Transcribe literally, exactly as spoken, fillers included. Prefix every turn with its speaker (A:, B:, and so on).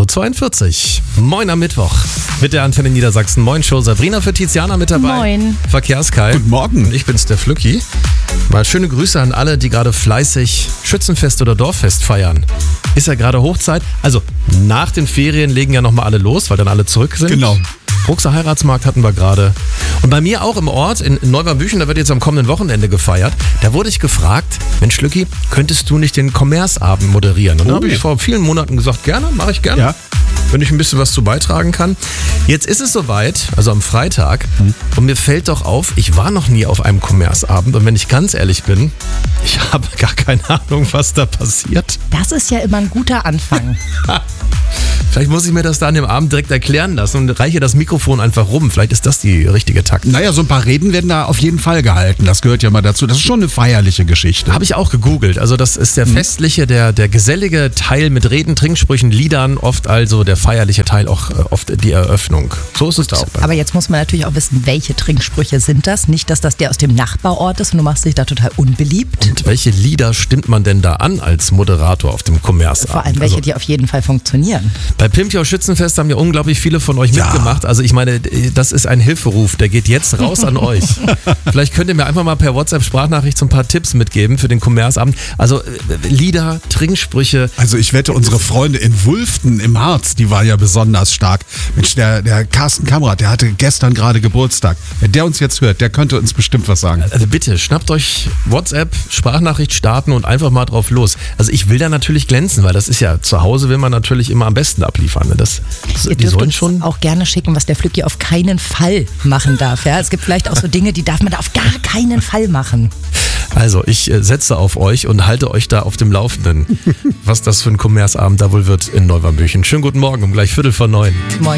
A: zweiundvierzig. Moin am Mittwoch mit der Antenne Niedersachsen. Moin Show. Sabrina für Tiziana mit dabei.
B: Moin.
A: Verkehrskai.
C: Guten Morgen.
A: Ich bin's, der Flücki. Mal schöne Grüße an alle, die gerade fleißig Schützenfest oder Dorffest feiern. Ist ja gerade Hochzeit. Also nach den Ferien legen ja nochmal alle los, weil dann alle zurück sind.
C: Genau.
A: Bruxer Heiratsmarkt hatten wir gerade. Und bei mir auch im Ort, in Neuwahrbüchen, da wird jetzt am kommenden Wochenende gefeiert. Da wurde ich gefragt, Mensch Lücki, könntest du nicht den Commerce-Abend moderieren? Und da
C: Oh,
A: habe ich
C: ja.
A: vor vielen Monaten gesagt, gerne, mache ich gerne.
C: Ja.
A: Wenn ich ein bisschen was zu beitragen kann. Jetzt ist es soweit, also am Freitag.
C: Hm.
A: Und mir fällt doch auf, ich war noch nie auf einem Commerce-Abend. Und wenn ich ganz ehrlich bin, ich habe gar keine Ahnung, was da passiert.
B: Das ist ja immer ein guter Anfang.
A: Vielleicht muss ich mir das da an dem Abend direkt erklären lassen und reiche das Mikrofon einfach rum. Vielleicht ist das die richtige Taktik.
C: Naja, so ein paar Reden werden da auf jeden Fall gehalten. Das gehört ja mal dazu. Das ist schon eine feierliche Geschichte.
A: Habe ich auch gegoogelt. Also das ist der festliche, der, der gesellige Teil mit Reden, Trinksprüchen, Liedern. Oft also der feierliche Teil, auch äh, oft die Eröffnung. So ist es da auch. Bei
B: Aber jetzt muss man natürlich auch wissen, welche Trinksprüche sind das? Nicht, dass das der aus dem Nachbarort ist und du machst dich da total unbeliebt.
A: Und welche Lieder stimmt man denn da an als Moderator auf dem Commerce-Abend?
B: Vor allem welche,
A: Also,
B: die auf jeden Fall funktionieren.
A: bei Pimpio Schützenfest haben ja unglaublich viele von euch
C: Ja.
A: mitgemacht. Also ich meine, das ist ein Hilferuf, der geht jetzt raus an euch. Vielleicht könnt ihr mir einfach mal per WhatsApp-Sprachnachricht so ein paar Tipps mitgeben für den Commerce-Abend. Also äh, Lieder, Trinksprüche.
C: Also ich wette, unsere Freunde in Wulften im Harz, die war ja besonders stark. Mensch, der, der Carsten Kamrat, der hatte gestern gerade Geburtstag. Wenn der uns jetzt hört, der könnte uns bestimmt was sagen.
A: Also bitte, schnappt euch WhatsApp, Sprachnachricht starten und einfach mal drauf los. Also ich will da natürlich glänzen, weil das ist ja, zu Hause will man natürlich immer am besten abliefern. Ne? Das,
B: Ihr
A: die
B: dürft
A: sollen
B: uns
A: schon...
B: auch gerne schicken, was der Flücki auf keinen Fall machen darf. Ja? Es gibt vielleicht auch so Dinge, die darf man da auf gar keinen Fall machen.
A: Also ich äh, setze auf euch und halte euch da auf dem Laufenden, was das für ein Commerce-Abend da wohl wird in Neuwahrbüchen. Schönen guten Morgen, um gleich Viertel vor neun.
B: Moin.